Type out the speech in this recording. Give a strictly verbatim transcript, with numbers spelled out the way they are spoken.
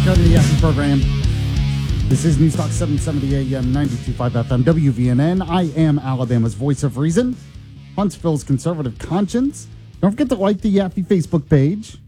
on the Yaffe program. This is News Talk seven seventy A M, ninety-two point five F M, W V N N. I am Alabama's voice of reason, Huntsville's conservative conscience. Don't forget to like the Yaffe Facebook page.